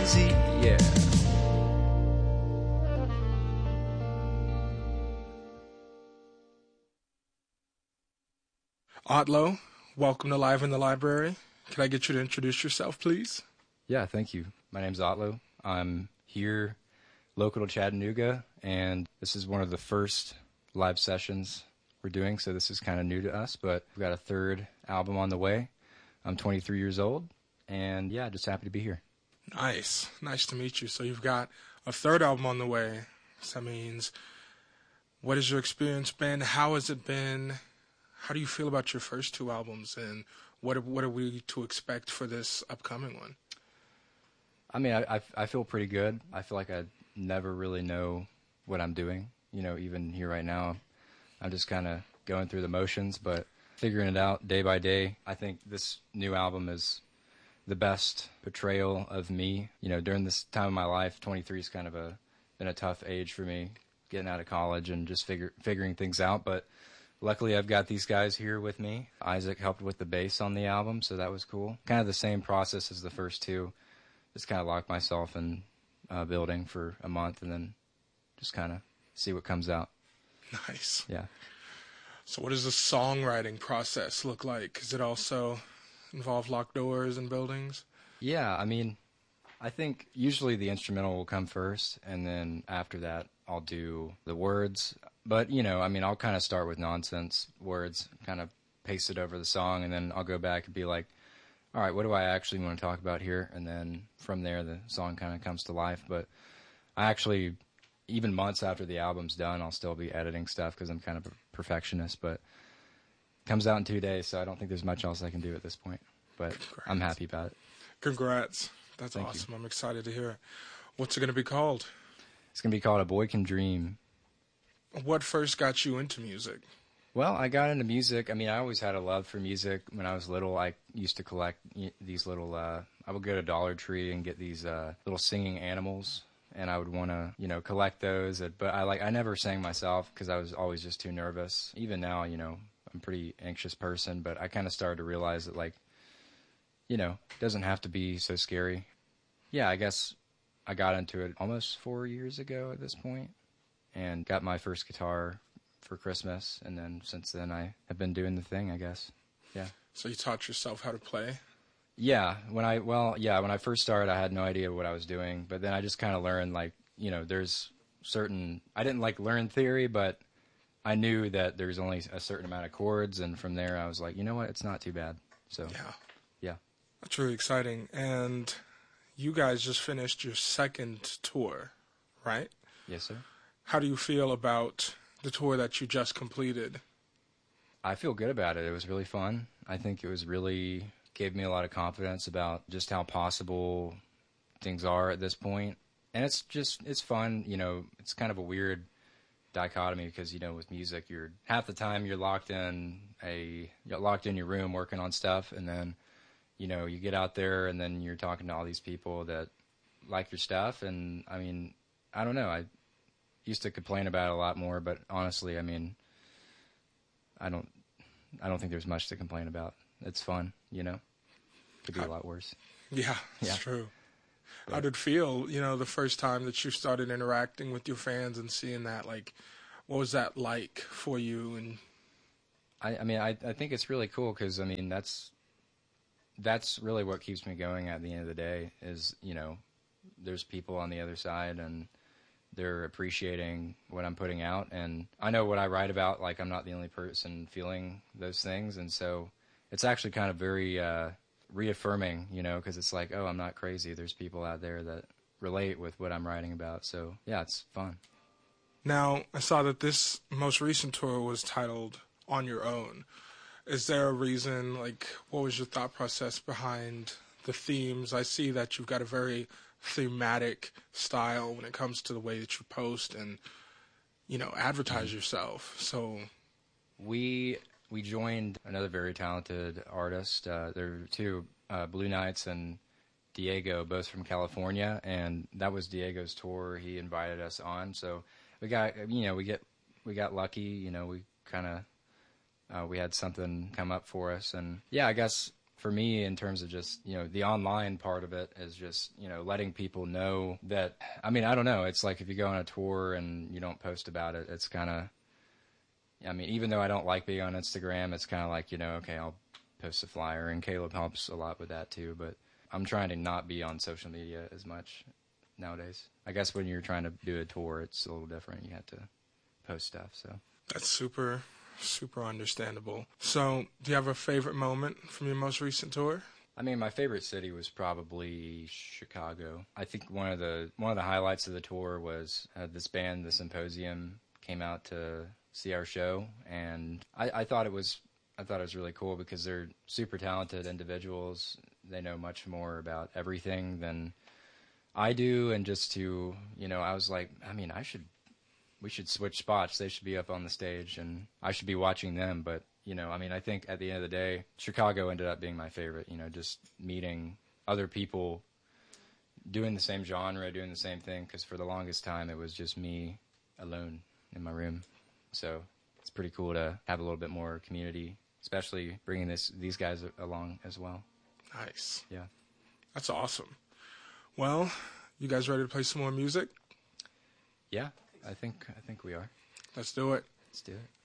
easy, yeah. Otlo, welcome to Live in the Library. Can I get you to introduce yourself, please? Yeah, thank you. My name's Otlo. I'm here local to Chattanooga, and this is one of the first live sessions we're doing, so this is kind of new to us, but we've got a third album on the way. I'm 23 years old, and yeah, just happy to be here. Nice. Nice to meet you. So you've got a third album on the way. So that means, what has your experience been? How has it been? How do you feel about your first two albums, and what are we to expect for this upcoming one? I mean, I feel pretty good. I feel like I never really know what I'm doing. You know, even here right now, I'm just kind of going through the motions, but figuring it out day by day. I think this new album is the best portrayal of me. You know, during this time of my life, 23 is kind of been a tough age for me, getting out of college and just figuring things out. But luckily, I've got these guys here with me. Isaac helped with the bass on the album, so that was cool. Kind of the same process as the first two. Just kind of locked myself in building for a month and then just kind of see what comes out. Nice. Yeah. So what does the songwriting process look like? Does it also involve locked doors and buildings? Yeah, I mean, I think usually the instrumental will come first, and then after that I'll do the words. But, you know, I mean, I'll kind of start with nonsense words, kind of paste it over the song, and then I'll go back and be like, all right, what do I actually want to talk about here? And then from there, the song kind of comes to life. But I actually, even months after the album's done, I'll still be editing stuff because I'm kind of a perfectionist. But it comes out in 2 days, so I don't think there's much else I can do at this point. But Congrats. I'm happy about it. Congrats. That's Thank awesome. you. I'm excited to hear it. What's it going to be called? It's going to be called A Boy Can Dream. What first got you into music? Well, I got into music. I mean, I always had a love for music. When I was little, I used to collect these little, I would go to Dollar Tree and get these little singing animals, and I would want to, you know, collect those. But I never sang myself because I was always just too nervous. Even now, you know, I'm a pretty anxious person, but I kind of started to realize that, like, you know, it doesn't have to be so scary. Yeah, I guess I got into it almost 4 years ago at this point and got my first guitar for Christmas, and then since then I have been doing the thing, I guess. Yeah. So you taught yourself how to play? Yeah, when I first started, I had no idea what I was doing, but then I just kind of learned, like, you know, there's certain, I didn't like learn theory, but I knew that there's only a certain amount of chords, and from there I was like, you know what, it's not too bad. So yeah. That's really exciting. And you guys just finished your second tour, right? Yes, sir. How do you feel about the tour that you just completed? I feel good about it. It was really fun. I think it was really gave me a lot of confidence about just how possible things are at this point. And it's fun. You know, it's kind of a weird dichotomy because, you know, with music, you're half the time you're locked in your room working on stuff, and then, you know, you get out there and then you're talking to all these people that like your stuff. And I mean, I don't know. I used to complain about it a lot more, but honestly, I mean, I don't think there's much to complain about. It's fun, you know. Could be a lot worse. Yeah, it's true. How did it feel, you know, the first time that you started interacting with your fans and seeing that? Like, what was that like for you? And I mean, I think it's really cool because, I mean, that's really what keeps me going at the end of the day is, you know, there's people on the other side and they're appreciating what I'm putting out. And I know what I write about, like, I'm not the only person feeling those things. And so it's actually kind of very reaffirming, you know, because it's like, oh, I'm not crazy. There's people out there that relate with what I'm writing about. So, yeah, it's fun. Now, I saw that this most recent tour was titled On Your Own. Is there a reason, like, what was your thought process behind the themes? I see that you've got a very thematic style when it comes to the way that you post and, you know, advertise yourself. So we joined another very talented artist. There were two, Blue Knights and Diego, both from California, and that was Diego's tour. He invited us on, so we got lucky. You know, we kind of we had something come up for us, and yeah, I guess for me, in terms of just, the online part of it is just, letting people know that, I mean, I don't know. It's like if you go on a tour and you don't post about it, it's kind of, I mean, even though I don't like being on Instagram, it's kind of like, okay, I'll post a flyer, and Caleb helps a lot with that too. But I'm trying to not be on social media as much nowadays. I guess when you're trying to do a tour, it's a little different. You have to post stuff, so. That's super understandable. So, do you have a favorite moment from your most recent tour? I mean, my favorite city was probably Chicago. I think one of the highlights of the tour was this band, The Symposium, came out to see our show, and I thought it was really cool because they're super talented individuals. They know much more about everything than I do, and just to, I was like, I mean, we should switch spots. They should be up on the stage, and I should be watching them. But, I mean, I think at the end of the day, Chicago ended up being my favorite, just meeting other people doing the same genre, doing the same thing, because for the longest time, it was just me alone in my room. So it's pretty cool to have a little bit more community, especially bringing these guys along as well. Nice. Yeah. That's awesome. Well, you guys ready to play some more music? Yeah, I think we are. Let's do it. Let's do it.